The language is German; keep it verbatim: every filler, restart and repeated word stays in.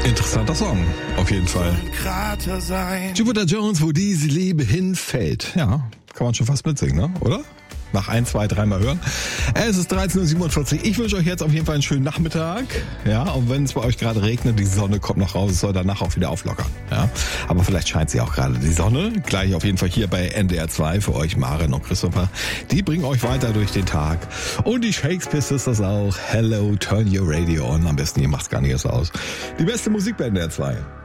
Interessanter Song, auf jeden Fall. Jupiter Jones, wo diese Liebe hinfällt. Ja, kann man schon fast mitsingen, ne? Oder? Nach ein, zwei, dreimal hören. Es ist dreizehn Uhr siebenundvierzig. Ich wünsche euch jetzt auf jeden Fall einen schönen Nachmittag. Ja, und wenn es bei euch gerade regnet, die Sonne kommt noch raus, es soll danach auch wieder auflockern. Ja, aber vielleicht scheint sie auch gerade, die Sonne. Gleich auf jeden Fall hier bei N D R zwei für euch, Maren und Christopher. Die bringen euch weiter durch den Tag. Und die Shakespeare Sisters auch. Hello, turn your radio on. Am besten, ihr macht's gar nicht erst aus. Die beste Musik bei N D R zwei.